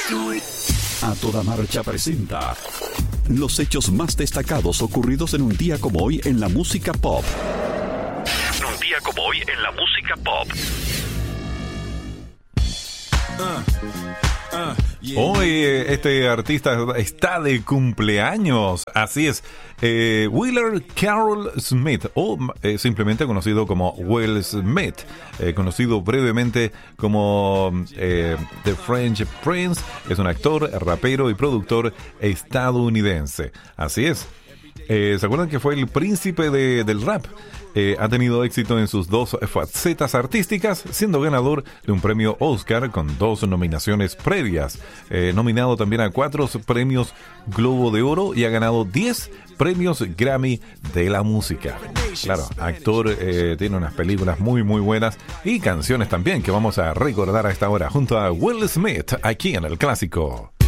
A Toda Marcha presenta los hechos más destacados ocurridos en un día como hoy en la música pop. Un día como hoy en la música pop. Hoy este artista está de cumpleaños, así es, Wheeler Carroll Smith, o simplemente conocido como Will Smith, conocido brevemente como The French Prince. Es un actor, rapero y productor estadounidense, así es. ¿Se acuerdan que fue el príncipe del rap? Ha tenido éxito en sus dos facetas artísticas, siendo ganador de un premio Oscar con 2 nominaciones previas. Nominado también a 4 premios Globo de Oro y ha ganado 10 premios Grammy de la música. Claro, actor, tiene unas películas muy muy buenas y canciones también que vamos a recordar a esta hora junto a Will Smith aquí en El Clásico.